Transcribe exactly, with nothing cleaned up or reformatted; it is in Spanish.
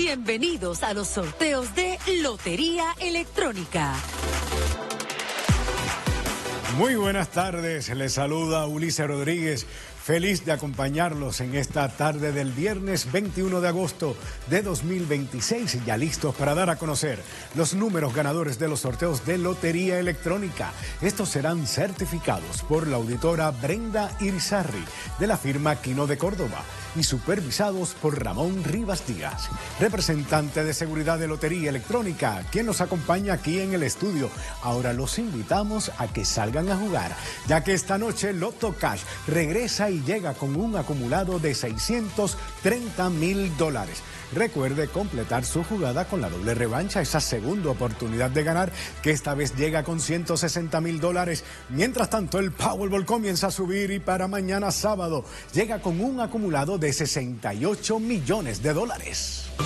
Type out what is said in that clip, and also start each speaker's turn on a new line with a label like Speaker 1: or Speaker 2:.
Speaker 1: Bienvenidos a los sorteos de Lotería Electrónica.
Speaker 2: Muy buenas tardes, les saluda Ulises Rodríguez. Feliz de acompañarlos en esta tarde del viernes veintiuno de agosto de dos mil veintiséis, ya listos para dar a conocer los números ganadores de los sorteos de Lotería Electrónica. Estos serán certificados por la auditora Brenda Irizarry de la firma Quino de Córdoba y supervisados por Ramón Rivas Díaz, representante de seguridad de Lotería Electrónica, quien nos acompaña aquí en el estudio. Ahora los invitamos a que salgan a jugar, ya que esta noche Loto Cash regresa y llega con un acumulado de seiscientos treinta mil dólares. Recuerde completar su jugada con la doble revancha, esa segunda oportunidad de ganar, que esta vez llega con ciento sesenta mil dólares. Mientras tanto, el Powerball comienza a subir y para mañana sábado llega con un acumulado de sesenta y ocho millones de dólares.